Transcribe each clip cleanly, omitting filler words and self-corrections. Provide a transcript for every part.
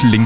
klingt.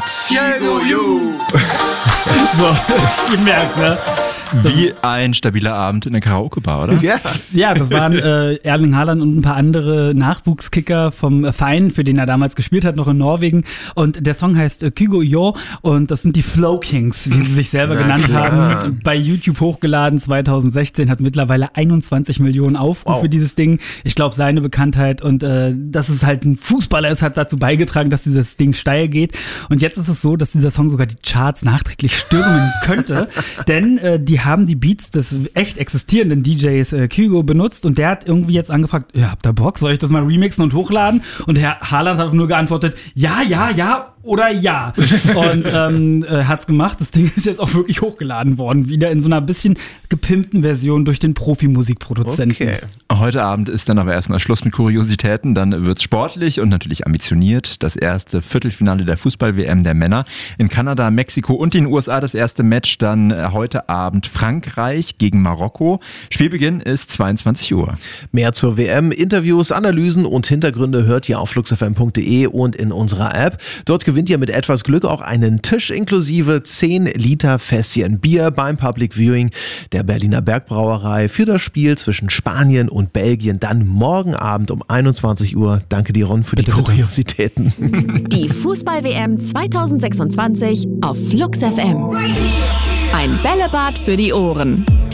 So, ihr merkt, ne? Wie ein stabiler Abend in der Karaoke-Bar, oder? Ja, das waren Erling Haaland und ein paar andere Nachwuchskicker vom Verein, für den er damals gespielt hat, noch in Norwegen. Und der Song heißt Kygo Yo und das sind die Flow Kings, wie sie sich selber genannt haben. Bei YouTube hochgeladen 2016, hat mittlerweile 21 Millionen Aufrufe für dieses Ding. Ich glaube, seine Bekanntheit und dass es halt ein Fußballer ist, hat dazu beigetragen, dass dieses Ding steil geht. Und jetzt ist es so, dass dieser Song sogar die Charts nachträglich stürmen könnte, denn die haben die Beats des echt existierenden DJs Kygo benutzt und der hat irgendwie jetzt angefragt, habt ihr Bock, soll ich das mal remixen und hochladen? Und Herr Haaland hat nur geantwortet, ja oder ja. Und hat's gemacht. Das Ding ist jetzt auch wirklich hochgeladen worden. Wieder in so einer bisschen gepimpten Version durch den Profi-Musikproduzenten. Okay. Heute Abend ist dann aber erstmal Schluss mit Kuriositäten. Dann wird's sportlich und natürlich ambitioniert. Das erste Viertelfinale der Fußball-WM der Männer. In Kanada, Mexiko und den USA das erste Match. Dann heute Abend Frankreich gegen Marokko. Spielbeginn ist 22 Uhr. Mehr zur WM, Interviews, Analysen und Hintergründe hört ihr auf fluxfm.de und in unserer App. Dort gewinnt ihr mit etwas Glück auch einen Tisch inklusive 10 Liter Fässchen Bier beim Public Viewing der Berliner Bergbrauerei für das Spiel zwischen Spanien und Belgien. Dann morgen Abend um 21 Uhr. Danke dir, Ron, für die Kuriositäten. Die Fußball-WM 2026 auf Flux FM. Ein Bällebad für die Ohren.